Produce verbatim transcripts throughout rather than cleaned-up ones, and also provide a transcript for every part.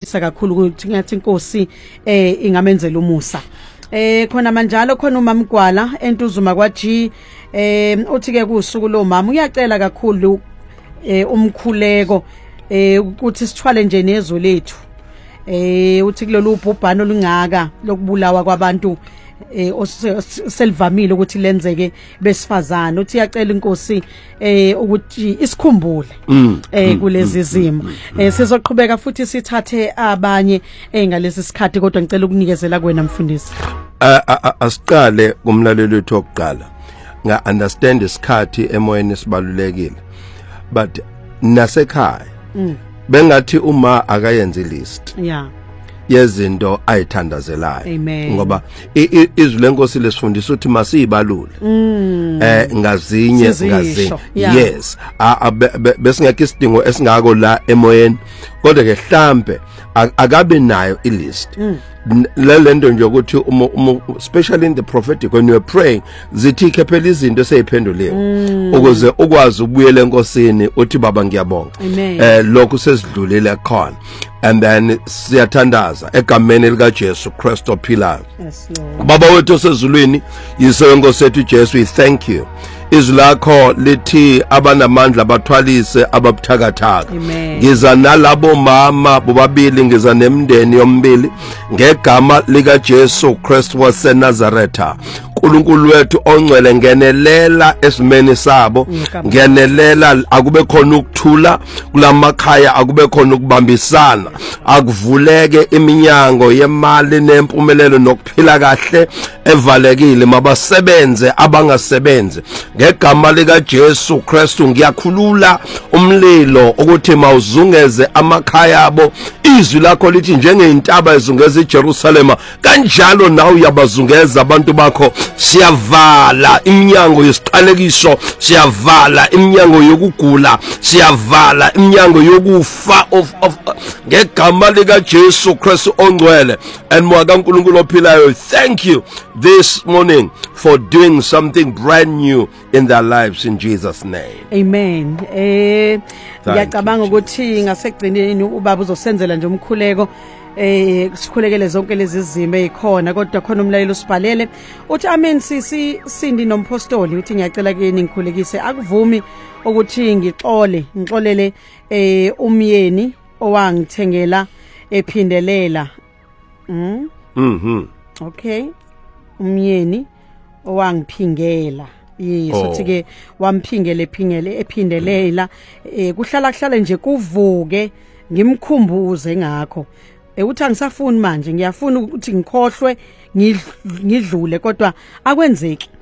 kuyangijabulisa kakhulu ukuthi ngathi inkosi eh ingamenzela umusa. Eh khona manjalo khona uMama Gwala entuzuma kwaG eh uthi ke kusuku lo mama uyacela kakhulu eh umkhuleko eh ukuthi sithwale nje nezwe lethu. Eh uthi kulolu bhubhano olungaka lokubulawa kwabantu eh selivamile ukuthi lenzeke besifazana. Uthi yacela inkosi eh ukuthi isikhumbule eh kulezi zimo. Eh sizoqhubeka futhi sithathe abanye engalesi sikhathi kodwa ngicela ukunikezela kuwena mfundisi. Asiqale kumlaleli wethu oqala. Nga understand isikhathi emoyeni sibalulekile. But nasekhaya bengathi uma akayenza ilist. Yeah. Yezinto ayithandazelayo ngoba izwi lenkosi lesifundisa ukuthi masiyibalule eh ngazinye ngazinye yes besingeke isidingo esingako la emoyeni kodwa ke mhlambe akabe nayo ilist lento nje ukuthi especially in the prophetic when you are praying zithi kephela izinto eseyiphenduliwe ukuze ukwazi ukubuyela enkosini uthi baba ngiyabonga eh lokho sesidlulile khona and then siyathandaza egameni lika Jesu Kristu ophilayo. Yes Lord. Baba wethu osezulwini yiso inkosi yethu Jesu we thank you. Izwi lakho lithi abanamandla bathwalise ababuthakathaka. Ngiza nalabo mama bobabili ngiza nemndeni yombili ngegama lika Jesu Kristu waseNazaretha. uNkulunkulu wethu ongcwele ngenelela esimeni sabo ngenelela akube khona ukuthula kulamakhaya akube khona ukubambisana akuvuleke iminyango yemali nempumelelo nokuphila kahle evalekile mabasebenze abangasebenzi ngegama lika Jesu Kristu ngiyakhulula umlilo ukuthi mawuzungeze amakhaya abo izwi lakho lithi njengeintaba ezungeza iJerusalema kanjalo nawe uyabazungeza abantu bakho siyavala iminyango yesiqalekiso siyavala iminyango yokugula siyavala iminyango yokufa of of ngegama lika Jesu Kristu ongcwele and mwaka uNkulunkulu ophilayo thank you this morning for doing something brand new in their lives in Jesus name. Amen. Eh ngiyacabanga ukuthi ngasekugcineni ubaba uzosenzela nje umkhuleko eh sikhulekele zonke lezi zimo ezikhona kodwa khona umlayelo sibhalele uthi amen sisi Sindi nompostoli uthi ngiyacela kuyeni ngikhulekise akuvumi ukuthi ngixole ngixolele eh umyeni owangithengela ephindelela. Mhm. Mhm. Okay. Umyeni owangiphingela yes uthi ke wamphingele ephingele ephindelela eh kuhlala kuhlala nje kuvuke ngimkhumbuze ngakho eh uthi angisafuni manje ngiyafuna ukuthi ngikhohlwe ngidlule kodwa akwenzeki.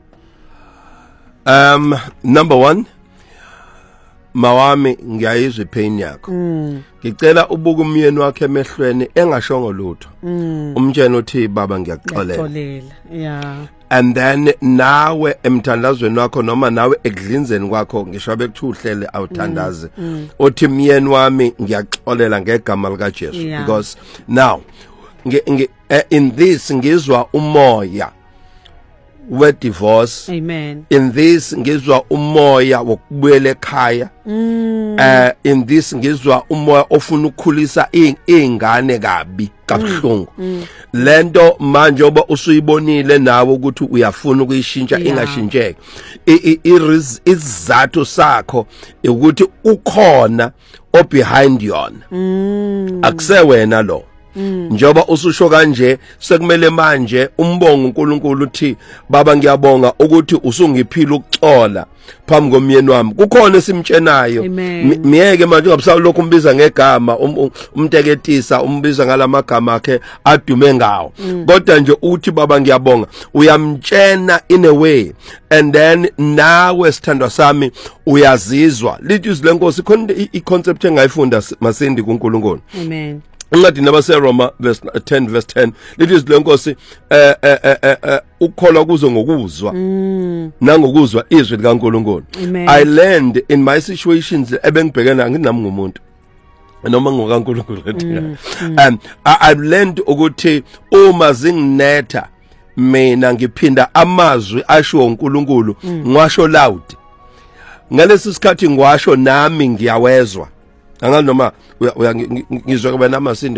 Um number one mawami ngiyayizwa ipain yakho ngicela ubuke umyeni wakhe emehlweni engashongo lutho umtshela uthi baba ngiyaxolela yeah and then nawe emthandazweni wakho noma nawe ekudlinzeni kwakho ngisho bekuthuhlele awuthandaze uthi myeni wami ngiyaxolela ngegama lika Jesu because now in this ngizwa umoya we divorce. Amen. In this ngizwa umoya wokubuyela ekhaya. Uh in this ngizwa umoya ofuna ukukhulisa izingane kabi kabuhlungu. Lento manje oba usuyibonile nawe ukuthi uyafuna ukuyishintsha ingashintsheki. Izizathu sakho ukuthi ukhona o behind yona. Akusewena lo. Njoba ususho kanje sekumele manje umbonga uNkulunkulu uthi baba ngiyabonga ukuthi usungiphila ukuxola phambi komyeni wami kukhona esimtshenayo miyeke manje ungabusala lokhu umbiza ngegama umteketisa umbiza ngalamagama akhe adume ngawo kodwa nje uthi baba ngiyabonga uyamtshena in a way and then nawe sithandwa sami uyazizwa lithi izwi lenkosi khona iconcept engayifunda masindi kuNkulunkulu. Amen. Incwadi nabaseRoma verse ten verse ten lithi izwi lenkosi eh eh ukukholwa kuzo ngokuzwa nangokuzwa izwi likaNkulunkulu. I learned in my situations ebengibhekena nginami ngumuntu noma ngokaNkulunkulu um I learned ukuthi uma zinginetha mina ngiphinda amazwi asho uNkulunkulu ngiwasho loud ngalesi sikhathi ngiwasho nami ngiyawezwa anganoma ngizwa kuba namasindi